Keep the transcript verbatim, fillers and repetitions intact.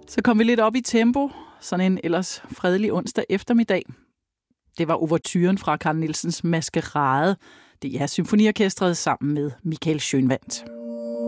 Så kom vi lidt op i tempo, sådan en ellers fredelig onsdag eftermiddag. Det var ouverturen fra Carl Nielsens Maskerade, det er symfoniorkestret sammen med Michael Schønwandt.